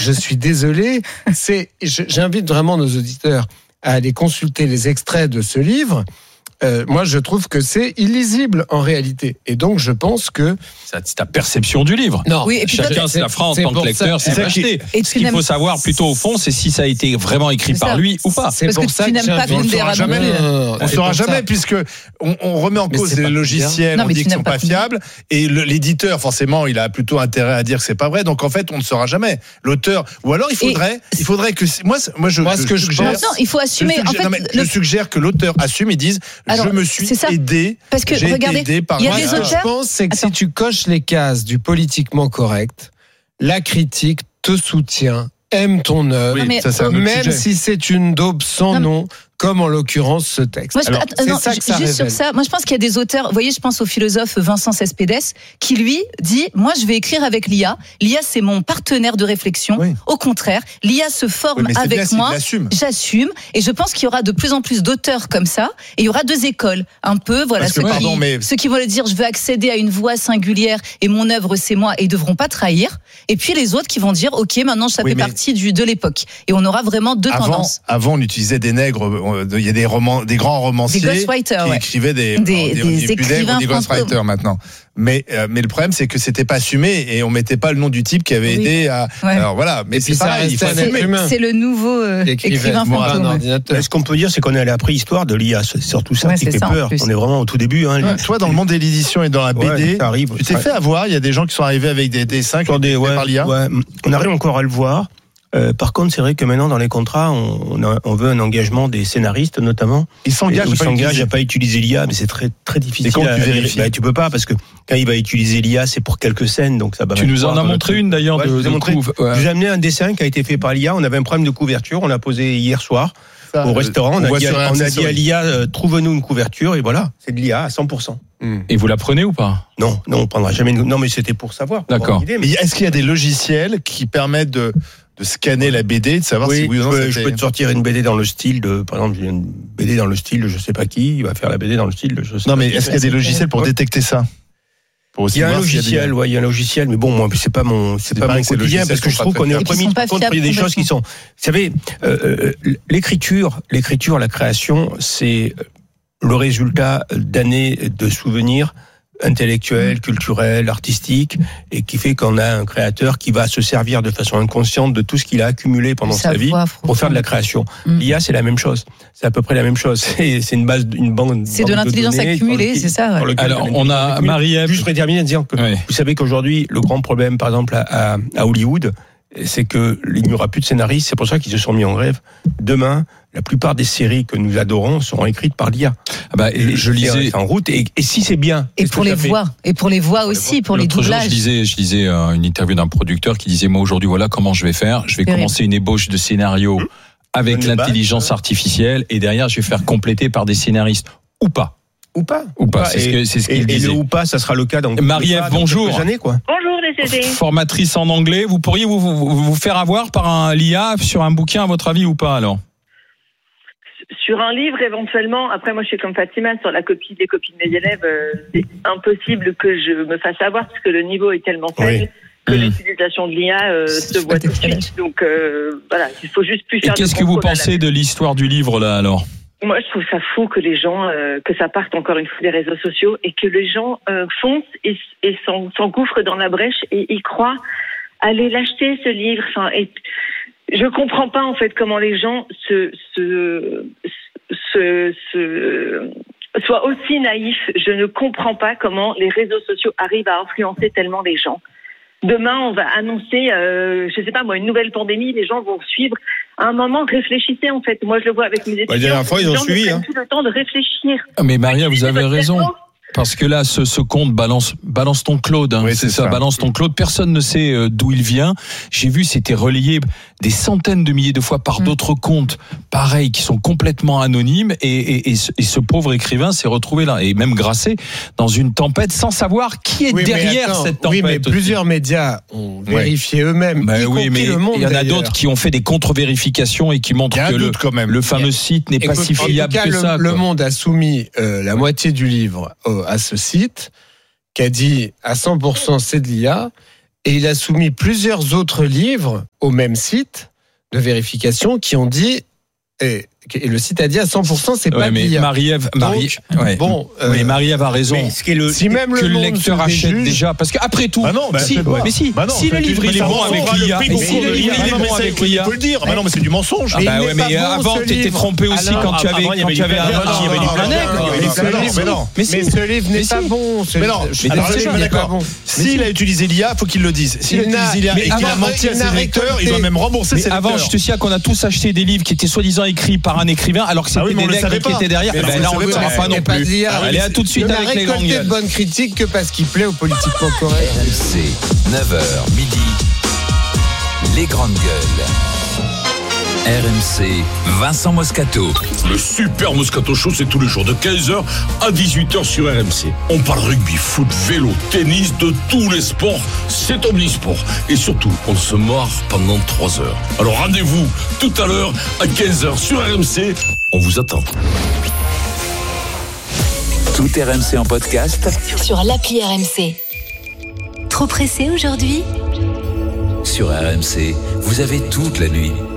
je suis désolé. J'invite vraiment nos auditeurs à aller consulter les extraits de ce livre. Moi, je trouve que c'est illisible en réalité. Et donc, je pense que... C'est ta perception du livre. Non. Oui, et puis chacun se la fera en tant que lecteur, c'est acheté. Ce qu'il faut savoir plutôt au fond, c'est si ça a été vraiment écrit par lui ou pas. C'est pour ça que tu n'aimes pas on ne saura jamais, puisque on remet en cause les logiciels, on dit qu'ils ne sont pas fiables, et l'éditeur, forcément, il a plutôt intérêt à dire que c'est pas vrai. Donc en fait, on ne saura jamais. L'auteur, ou alors il faudrait que moi, je suggère. Non, il faut assumer. Je suggère que l'auteur assume et dise. Alors, je me suis aidé. Parce que regardez, il y a des auteurs. Je pense c'est que si tu coches les cases du politiquement correct, la critique te soutient, aime ton œuvre, même si c'est une daube sans nom. Comme en l'occurrence ce texte. Moi, juste sur ça, moi je pense qu'il y a des auteurs, vous voyez, je pense au philosophe Vincent Cespedes, qui lui dit, moi je vais écrire avec l'IA. L'IA c'est mon partenaire de réflexion. Oui. Au contraire, l'IA se forme avec moi. J'assume. Et je pense qu'il y aura de plus en plus d'auteurs comme ça. Et il y aura deux écoles. Un peu, voilà, ceux qui vont dire, je veux accéder à une voix singulière et mon œuvre c'est moi et ils devront pas trahir. Et puis les autres qui vont dire, ok, maintenant ça fait partie de l'époque. Et on aura vraiment deux tendances. Avant on utilisait des nègres. Il y a des grands romanciers qui écrivaient des écrivains des ghostwriters maintenant. Mais le problème c'est que c'était pas assumé et on mettait pas le nom du type qui avait aidé à. Alors voilà, mais c'est pareil, il faut assumer. C'est le nouveau écrivain fantôme. Ce qu'on peut dire, c'est qu'on est à la préhistoire de l'IA. C'est surtout ça qui fait peur. On est vraiment au tout début. Toi, dans le monde de l'édition et dans la BD, tu t'es fait avoir. Il y a des gens qui sont arrivés avec des dessins par l'IA. On arrive encore à le voir. Par contre, c'est vrai que maintenant, dans les contrats, on veut un engagement des scénaristes, notamment. Ils s'engagent à pas utiliser l'IA, mais c'est très, très difficile. Et comment tu vérifies ? Tu peux pas, parce que quand il va utiliser l'IA, c'est pour quelques scènes, donc ça va. Tu nous en as montré une, d'ailleurs, je vous ai montré. Je vous ai amené un dessin qui a été fait par l'IA. On avait un problème de couverture. On l'a posé hier soir au restaurant. On a dit à l'IA, trouve-nous une couverture, et voilà. C'est de l'IA à 100%. Et vous la prenez ou pas ? Non, on prendra jamais. Non, mais c'était pour savoir. D'accord. Mais est-ce qu'il y a des logiciels qui permettent de scanner la BD, de savoir si oui ou non je peux te sortir une BD dans le style de, par exemple, j'ai une BD dans le style de je sais pas qui, il va faire la BD dans le style de je sais pas. Non, mais est-ce qu'il y a des logiciels pour détecter ça ? Il y a un logiciel, mais bon, moi, c'est pas mon quotidien, parce que je trouve qu'on est remis contre il y a des choses qui sont, vous savez, l'écriture, la création, c'est le résultat d'années de souvenirs intellectuel, culturel, artistique, et qui fait qu'on a un créateur qui va se servir de façon inconsciente de tout ce qu'il a accumulé pendant sa vie pour faire de la création. L'IA, c'est la même chose. C'est à peu près la même chose. C'est une banque. C'est de l'intelligence accumulée, c'est ça. Ouais. Alors, on a Marie-Ève. Juste pour terminer en disant que vous savez qu'aujourd'hui, le grand problème, par exemple, à Hollywood, c'est qu'il n'y aura plus de scénaristes. C'est pour ça qu'ils se sont mis en grève. Demain, la plupart des séries que nous adorons seront écrites par l'IA. Je lisais en route. Et si c'est bien. Et pour les voix. Et pour les voix aussi, pour les doublages. Je lisais une interview d'un producteur qui disait, moi aujourd'hui, voilà comment je vais faire. Je vais commencer une ébauche de scénario avec l'intelligence artificielle et derrière, je vais faire compléter par des scénaristes. Ou pas. C'est ce qu'il disait. Et le ou pas, ça sera le cas dans Marie-Ève, bonjour. Bonjour les CD. Formatrice en anglais, vous pourriez vous faire avoir par l'IA sur un bouquin, à votre avis, ou pas alors ? Sur un livre, éventuellement. Après, moi, je suis comme Fatima sur les copies de mes élèves. C'est impossible que je me fasse avoir parce que le niveau est tellement faible que l'utilisation de l'IA se voit tout de suite. Donc, voilà, il faut juste plus faire. Et qu'est-ce que vous pensez de l'histoire du livre, là, alors ? Moi, je trouve ça fou que les gens, que ça parte encore une fois des réseaux sociaux et que les gens foncent et s'engouffrent dans la brèche et y croient. Allez l'acheter, ce livre. Enfin, je comprends pas en fait comment les gens soient aussi naïfs. Je ne comprends pas comment les réseaux sociaux arrivent à influencer tellement les gens. Demain, on va annoncer, je sais pas moi, une nouvelle pandémie. Les gens vont suivre. À un moment, réfléchissez en fait. Moi, je le vois avec mes étudiants. La dernière fois, ils ont suivi. Tout le temps de réfléchir. Mais Maria, vous avez raison. Parce que là, ce compte balance ton Claude, hein, c'est ça, balance ton Claude. Personne ne sait d'où il vient. J'ai vu, c'était relayé des centaines de milliers de fois par d'autres comptes, pareil, qui sont complètement anonymes. Et ce pauvre écrivain s'est retrouvé là, et même grassé dans une tempête, sans savoir qui est derrière cette tempête. Oui, mais plusieurs médias ont vérifié eux-mêmes. Oui, mais il y en a d'autres qui ont fait des contre-vérifications et qui montrent que le fameux site n'est pas si fiable que ça. Le Monde a soumis la moitié du livre à ce site, qui a dit à 100% c'est de l'IA, Et il a soumis plusieurs autres livres au même site de vérification qui ont dit, et le site a dit à 100%, c'est pas mais Marie-Ève a raison. Si même le lecteur achète déjà, parce qu'après tout, si le livre il est bon avec l'IA, il faut le dire. Mais c'est du mensonge. Mais avant t'étais trompé aussi quand tu avais un aigle. Mais ce livre n'est pas bon. Mais non, d'accord. S'il a utilisé l'IA, faut qu'il le dise. S'il a utilisé l'IA et qu'il a menti à ses lecteurs, il doit même rembourser ses lecteurs. Avant, je te signale qu'on a tous acheté des livres qui étaient soi-disant écrits par un écrivain, alors que c'était des nègres qui étaient derrière. Là, on ne le saura pas non plus. Allez, à tout de suite avec les grandes gueules. Il n'a récolté de bonnes critiques que parce qu'il plaît aux politiquement corrects. RMC, 9h, midi, les grandes gueules. RMC, Vincent Moscato. Le super Moscato Show, c'est tous les jours de 15h à 18h sur RMC. On parle rugby, foot, vélo, tennis, de tous les sports. C'est omnisport. Et surtout, on se marre pendant 3 heures. Alors rendez-vous tout à l'heure à 15h sur RMC. On vous attend. Tout RMC en podcast sur l'appli RMC. Trop pressé aujourd'hui ? Sur RMC, vous avez toute la nuit